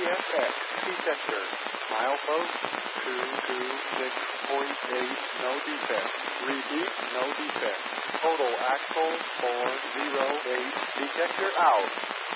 VFX detector. Milepost 226.8, no defect. Repeat, no defect. Total axle 408, detector out.